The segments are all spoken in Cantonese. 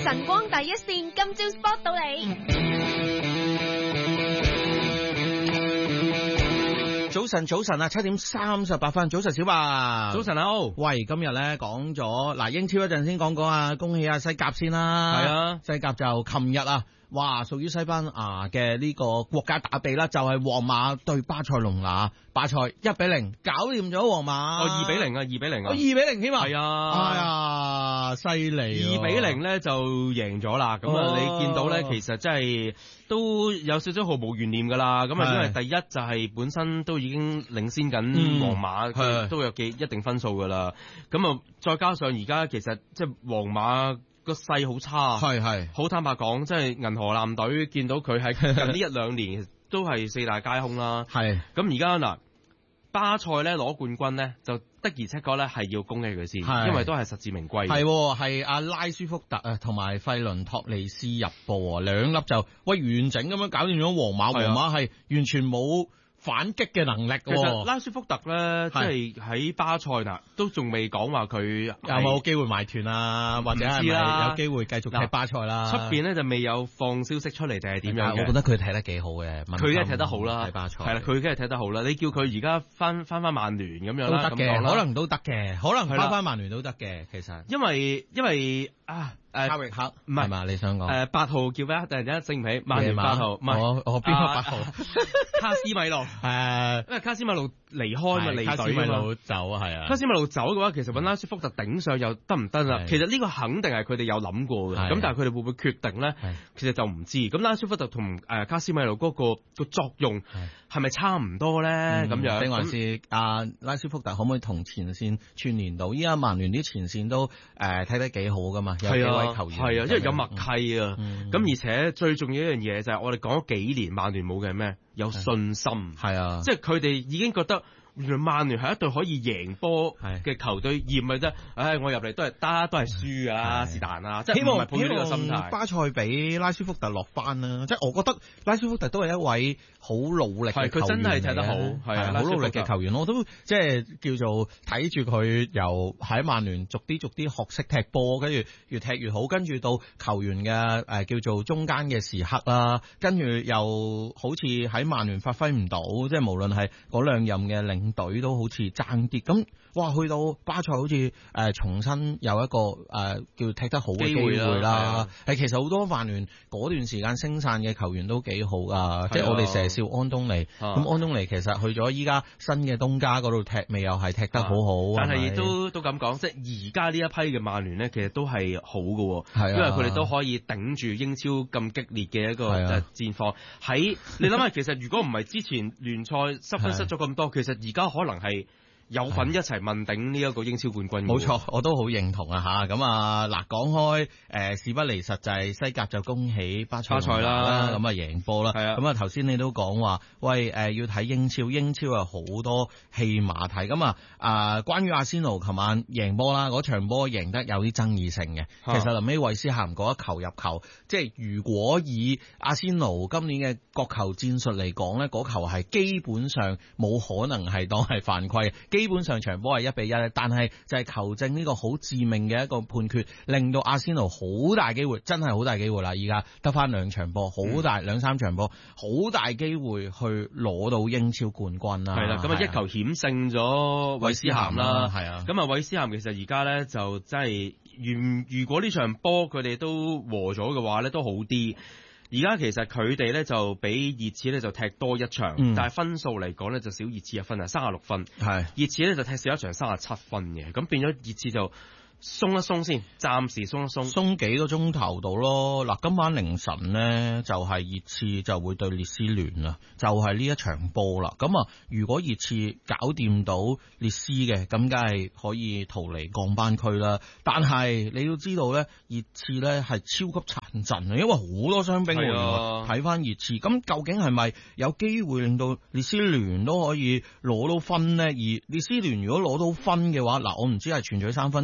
晨光第一線，今朝 spot 到你。 早晨啊，7:38，早晨小白。 早晨好。 喂，今日咧講咗嗱英超一陣先講啊，恭喜啊西甲先啦。 係啊， 西甲就琴日啊，哇，屬於西班牙嘅呢個國家打比啦，就係皇馬對巴塞隆拿，巴塞1-0搞掂咗皇馬。 哦，2-0啊 ，2-0添啊。 係啊， 哎呀，犀利 ！2-0咧就贏咗啦。咁啊，你見到咧，其實真係都有少少毫無懸念噶啦。咁啊，因為第一就係本身都已經領先緊皇馬，都有一定分數噶啦。咁啊，再加上而家其實即係皇馬個勢好差， 係好坦白講，即係銀河艦隊見到佢喺近呢1-2年都係四大皆空啦。 係咁而家嗱，巴塞咧攞冠軍咧，就的而且確咧係要恭喜佢先，因為都係實至名歸。 係阿拉舒福特啊，同埋費倫托利斯入波，2粒就完整咁樣搞掂咗皇馬。皇馬係完全冇反擊嘅能力。 其實拉舒福特咧，即係喺巴塞嗱，都仲未講話佢有冇機會買斷啊，或者係咪有機會繼續踢巴塞啦？ 出邊咧就未有放消息出嚟，定係點樣？ 我覺得佢踢得幾好嘅， 佢梗係踢得好啦， 巴塞係啦，佢梗係踢得好啦。你叫佢而家翻曼聯咁樣啦， 都得嘅，可能都得嘅，可能翻曼聯都得嘅，其實因為卡域克唔係嘛？你想講 8號叫咩？突然間醒唔起，曼聯8號，唔係我邊個8號？ 卡斯米路因為卡斯米路離開嘛，離隊嘛， 卡斯米路走係啊。 卡斯米路走嘅話，其實揾拉舒福特頂上又得唔得啦？其實呢個肯定係佢哋有諗過嘅，咁但係佢哋會唔會決定咧？其實就唔知。咁拉舒福特同卡斯米路嗰個作用係咪差唔多咧？咁樣定還是拉舒福特可唔可以同前線串聯到？依家曼聯啲前線都睇得幾好噶嘛，有幾位球員係啊，因為有默契啊。咁而且最重要一樣嘢就係我哋講咗幾年曼聯冇嘅係咩？有信心。 係啊， 即係佢哋已經覺得原來曼聯係一隊可以贏波嘅球隊，而唔係啫。我入嚟都係輸啊，是但啊。即係唔係抱住呢個心態。 巴塞俾拉舒福特落翻啦，即係我覺得拉舒福特都係一位好努力嘅球員， 佢真係踢得好，係好努力嘅球員。我都即係叫做睇住佢由喺曼聯逐啲學識踢波，跟住越踢越好，跟住到球員嘅叫做中間嘅時刻啦，跟住又好似喺曼聯發揮唔到，即係無論係嗰兩任嘅領隊都好似爭啲咁，哇！去到巴塞好似重新有一個叫踢得好嘅機會啦。其實好多曼聯嗰段時間升散嘅球員都幾好噶，即係我哋成日笑安東尼。咁安東尼其實去咗依家新嘅東家嗰度踢，未又係踢得好好。 但係亦都咁講，即係而家呢一批嘅曼聯咧，其實都係好嘅，因為佢哋都可以頂住英超咁激烈嘅一個戰況。喺你諗下，其實如果唔係之前聯賽失分失咗咁多，其實而家可能係有份一齊問鼎呢一個英超冠軍。 冇錯，我都好認同啊吓。咁嗱，講開事不離實就係西甲就恭喜巴塞啦，咁贏波啦。咁頭先你都講話，喂要睇英超有好多戲碼睇。咁關於阿仙奴琴晚贏波啦，嗰場波贏得有啲爭議性嘅。其實臨尾韋斯咸嗰一球入球，即係如果以阿仙奴今年嘅角球戰術嚟講咧，嗰球係基本上冇可能係當係犯規。基本上場波係1-1，但係就係球證呢個好致命嘅一個判決，令到阿仙奴好大機會，真係好大機會啦！而家得翻2場波，好大2-3場波，好大機會去攞到英超冠軍啦！ 係啦，咁一球險勝咗韋斯咸啦， 係啊！ 咁韋斯咸其實而家咧就真係，如果呢場波佢哋都和咗嘅話咧，都好啲。而家其實佢哋咧就比熱刺咧就踢多一場，但係分數嚟講咧就少熱刺1分啊，36分。係熱刺咧就踢少一場37分嘅，咁變咗熱刺就鬆一鬆先，暫時鬆一鬆， 鬆幾個鐘頭到咯。嗱，今晚凌晨呢，就係熱刺就會對列斯聯啦，就係呢一場波啦。咁如果熱刺搞掂到列斯嘅，咁梗係可以逃離降班區啦。但係你要知道咧，熱刺咧係超級殘陣啊，因為好多傷兵喎。睇翻熱刺，咁究竟係咪有機會令到列斯聯都可以攞到分呢？而列斯聯如果攞到分嘅話，嗱，我唔知係全取3分定係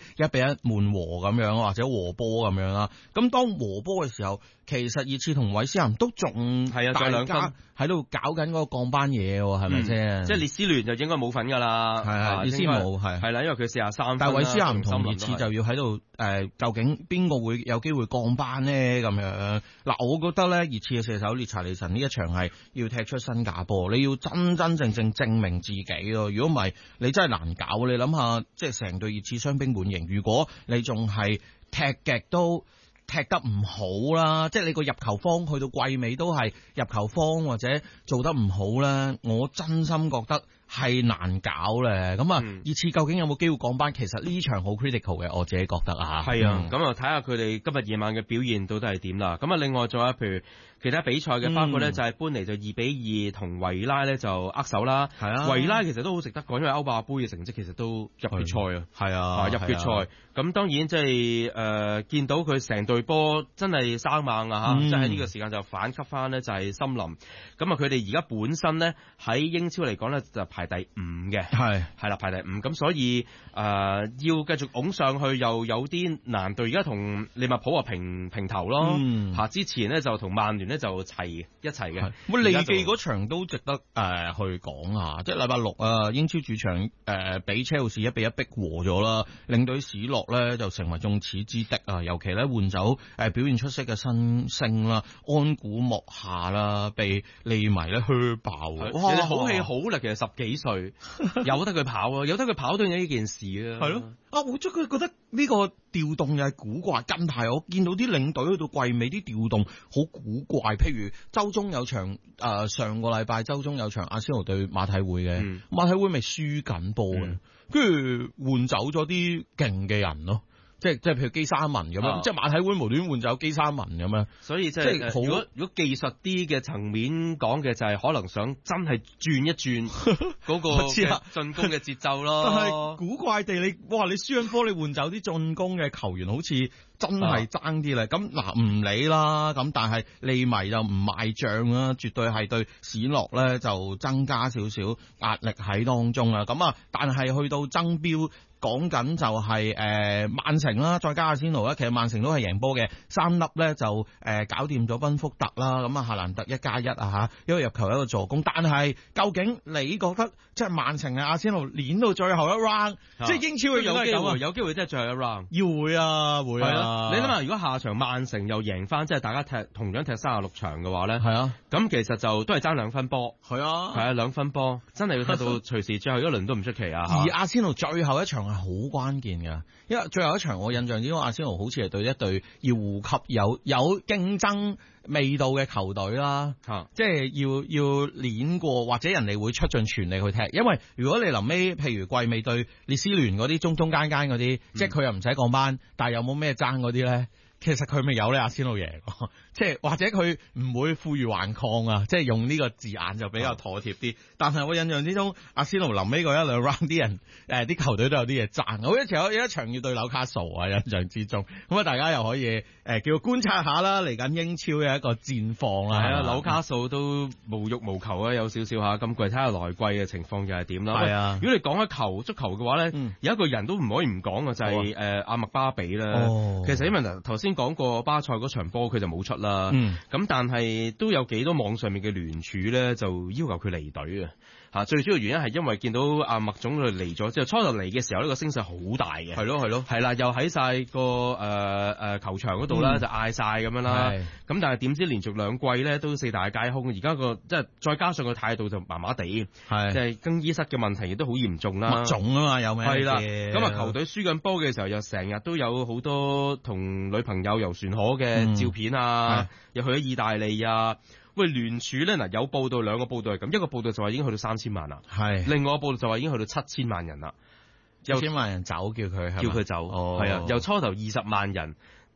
1-1悶和咁樣，或者和波咁樣啦。咁當和波嘅時候，其實熱刺同韋斯咸都仲係大家喺度搞緊嗰個降班嘢喎，係咪先？ 即係列斯聯就應該冇份㗎啦， 係列斯冇係啦，因為佢43分。 但係韋斯咸同熱刺就要喺度究竟邊個會有機會降班呢？咁樣嗱，我覺得咧熱刺嘅射手列查利神呢一場係要踢出新加坡，你要真真正正證明自己咯。如果唔係，你真係難搞。你諗下，即係成隊熱刺傷兵滿營，如果你仲係踢極都踢得唔好啦，即係你個入球方去到季尾都係入球方或者做得唔好咧，我真心覺得係難搞咧。咁啊，熱刺究竟有冇機會降班？其實呢場好 critical 嘅，我自己覺得啊。 係啊，咁啊睇下佢哋今日夜晚嘅表現到底係點啦。咁啊，另外仲有譬如其他比賽嘅，包括咧就係般尼就2-2同維拉咧就握手啦。係啊，維拉其實都好值得講，因為歐霸杯嘅成績其實都入決賽啊。係啊，入決賽。咁當然即係見到佢成隊波真係生猛啊嚇！即係喺呢個時間就反擊翻呢，就係森林。咁啊，佢哋而家本身呢，喺英超嚟講呢，就排第5嘅，係啦排第5。咁所以要繼續拱上去又有啲難度。而家同利物浦平頭咯嚇，之前呢，就同曼聯呢，就一齊嘅。 咁利記嗰場都值得去講啊！即係禮拜六啊，英超主場俾車路士1-1逼和咗啦，領隊史諾咧就成為眾矢之的啊！尤其咧換走表現出色嘅新星啦，安古莫夏啦，被利迷咧噓爆。 哇！你好氣好力，其實10幾歲，由得佢跑啊，由得佢跑都有呢件事啊。係咯， 我真係覺得呢個調動又係古怪。近排我見到啲領隊去到季尾啲調動好古怪，譬如周中有場上個禮拜周中有場阿仙奴對馬體會嘅，馬體會咪輸緊波嘅，跟住換走咗啲勁嘅人咯。即係譬如基沙文咁樣，即係馬體會無端換走基沙文咁樣， 所以即係如果技術啲嘅層面講嘅就係可能想真係轉一轉嗰個進攻嘅節奏咯。 但係古怪地你輸緊波，你換走啲進攻嘅球員，好似真係爭啲咧。咁嗱唔理啦，咁但係利迷就唔賣帳啦，絕對係對史諾咧就增加少少壓力喺當中啊。咁啊，但係去到爭標。講緊就係曼城啦，再加阿仙奴啦，其實曼城都係贏波嘅，3粒咧就搞掂咗賓福特啦，咁啊夏蘭特1+1啊嚇，一個入球一個助攻。但係究竟你覺得即係曼城嘅阿仙奴練到最後一 round，即係英超嘅有機會即係最後一 round？ 會啊！ 你諗下，如果下場曼城又贏翻，即係大家同樣踢36場嘅話咧， 係啊， 咁其實就都係爭2分波。係啊，2分波，真係要踢到隨時最後一輪都唔出奇啊！ 而阿仙奴最後一場係好關鍵㗎，因為最後一場我印象之中，阿仙奴好似係對一隊要護級有競爭味道嘅球隊啦，即係要練過，或者人哋會出盡全力去踢。因為如果你臨尾譬如季尾對列斯聯嗰啲中間嗰啲，即係佢又唔使降班，但係有冇咩爭嗰啲咧？其實佢咪有咧，阿仙奴贏，即係或者佢唔會負隅頑抗啊，即係用呢個字眼就比較妥貼啲。但係我印象之中，阿仙奴臨尾嗰1-2 round 啲人啲球隊都有啲嘢爭。好有一場要對紐卡素啊，印象之中。咁啊，大家又可以叫觀察下啦，嚟緊英超嘅一個戰況啊。 係啊，紐卡素都無欲無求啊，有少少嚇。今季睇下來季嘅情況又係點啦。係啊，如果你講起足球嘅話咧，有一個人都唔可以唔講嘅就係阿麥巴比啦。其實因為頭先講過巴塞嗰場波佢就冇出啦，咁但係都有幾多網上面嘅聯署咧，就要求佢離隊啊！嚇，最主要原因係因為見到阿麥總佢嚟咗之後，初頭嚟嘅時候呢個聲勢好大嘅，係咯，係啦，又喺晒個球場嗰度啦，就嗌晒咁樣啦。咁但係點知連續2季咧都4大皆空，而家個即係再加上個態度就麻麻地，即係更衣室嘅問題亦都好嚴重啦。 麥總啊嘛，有咩？係啦， 咁啊球隊輸緊波嘅時候，又成日都有好多同女朋友遊船河嘅照片啊，又去咗意大利啊。喂，聯署咧嗱，有報道2個報道係咁，一個報道就話已經去到3000萬啦，另外一個報道就話已經去到7000萬人啦， 有1000萬人走叫佢走， 係啊，由初頭20萬人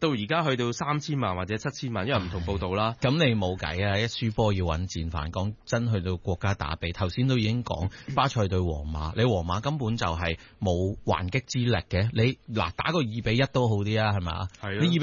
到而家去到3000萬或者7000萬，因為唔同報道啦。 咁你冇計啊！一輸波要揾戰犯。講真，去到國家打比，頭先都已經講巴塞對皇馬，你皇馬根本就係冇還擊之力嘅。你嗱打個2-1都好啲啊，係咪？係你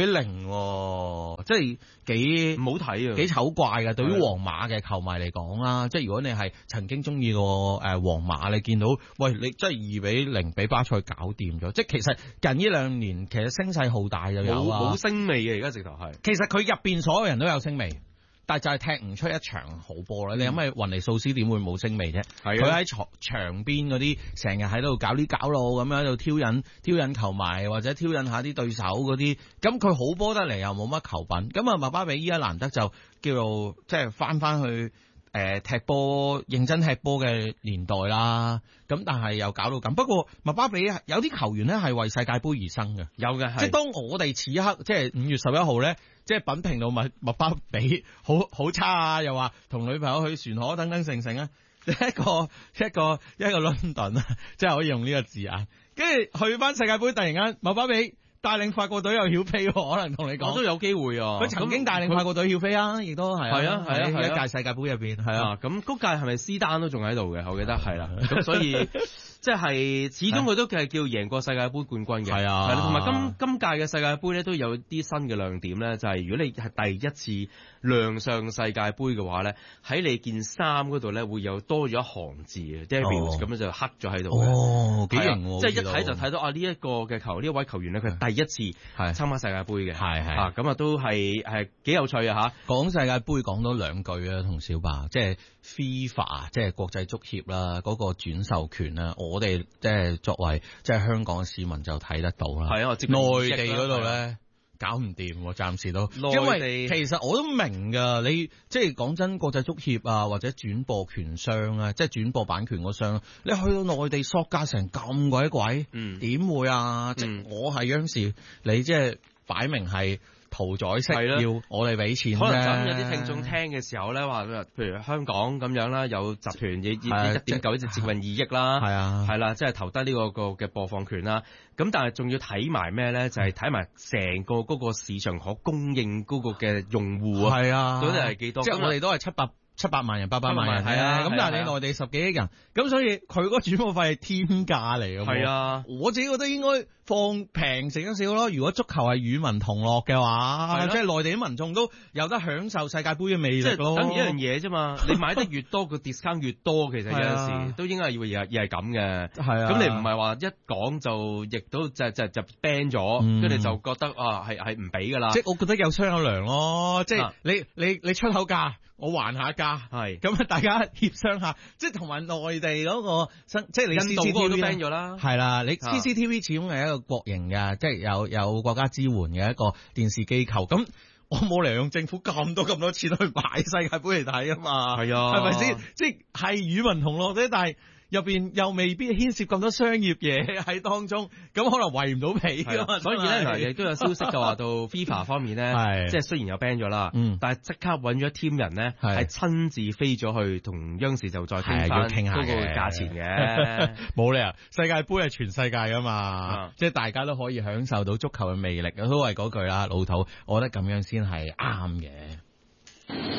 2-0，即係幾唔好睇啊， 幾醜怪嘅。對於皇馬嘅球迷嚟講啦，即係如果你係曾經中意過皇馬，你見到喂你真係2-0俾巴塞搞掂咗，即係其實近呢2年其實聲勢好大就有冇聲味嘅，而家直頭係。 其實佢入邊所有人都有聲味。但係就係踢唔出一場好波啦！你諗下雲尼素斯點會冇聲味啫？佢喺場邊嗰啲成日喺度搞啲搞路咁樣喺度挑釁球迷或者挑釁下啲對手嗰啲，咁佢好波得嚟又冇乜球品，咁啊麥巴比依家難得就叫做即係翻去踢波認真踢波嘅年代啦，咁但係又搞到咁。不過麥巴比有啲球員咧係為世界盃而生嘅， 有嘅， 即係當我哋此刻即係5月11號咧。即係品評到麥巴比好差啊，又話同女朋友去船河等等成啊，一個倫敦啊，即係可以用呢個字眼。跟住去翻世界盃，突然間麥巴比帶領法國隊又曉飛，可能同你講， 我都有機會啊。 佢曾經帶領法國隊曉飛啊，亦都係係一屆世界盃入邊係啊。 咁嗰屆係咪斯丹都仲喺度嘅？我記得係啦。咁所以。即係始終佢都係叫贏過世界盃冠軍嘅，係啊，同埋今屆嘅世界盃咧都有啲新嘅亮點咧，就係如果你係第一次亮相世界盃嘅話咧，喺你件衫嗰度咧會有多咗一行字嘅 David 咁樣就刻咗喺度嘅。哦，幾型喎！即係一睇就睇到呢一個嘅呢一位球員咧，佢係第一次參加世界盃嘅，係咁都係幾有趣啊嚇！ 講世界盃講多兩句啊，同小白即係 FIFA 即係國際足協啦，嗰個轉授權啊，我哋即係作為即係香港嘅市民就睇得到啦。係啊，內地嗰度咧搞唔掂，暫時都。因為其實我都明㗎，你即係講真，國際足協啊或者轉播權商啊，即係轉播版權嗰商，你去到內地索價成咁鬼貴，點會啊？即係我係央視，你即係擺明係。屠宰式要我哋俾錢， 可能咁有啲聽眾聽嘅時候咧，話譬如香港咁樣啦，有集團以1.9就接近2億啦，係啦，即係投得呢個嘅播放權啦。咁但係仲要睇埋咩咧？就係睇埋成個嗰個市場可供應嗰個嘅用戶啊，係啊，到底係幾多？ 即係我哋都係700萬人、800萬人係啊，咁但係你內地10幾億人，咁所以佢嗰個轉播費係天價嚟㗎。係啊，我自己覺得應該放平成少少咯。如果足球係與民同樂嘅話，即係內地啲民眾都有得享受世界盃嘅魅力咯。 等於一樣嘢啫嘛，你買得越多，個 discount 越多，其實有陣時都應該要係咁嘅。係啊，咁你唔係話一講就亦都就 ban 咗，跟住就覺得係唔俾㗎啦。 即係我覺得有商有量咯，即係你出口價。我還下價，係咁啊！大家協商下，即係同埋內地嗰個即係你印度嗰個都 ban 咗啦， 係啦，你 CCTV 始終係一個國營嘅，即係有國家支援嘅一個電視機構。咁我冇理由用政府咁多錢去買世界盃嚟睇啊嘛，係啊，係咪先？即係與民同樂啫，但係入邊又未必牽涉咁多商業嘢喺當中，咁可能圍唔到皮㗎嘛。 所以咧，嗱亦都有消息就話到 FIFA 方面咧，即係雖然有 ban 咗啦，但係即刻揾咗 team 人咧，係親自飛咗去同央視就再傾翻嗰個價錢嘅。 冇理由，世界盃係全世界㗎嘛，即係大家都可以享受到足球嘅魅力。都係嗰句啦，老土，我覺得咁樣先係啱嘅。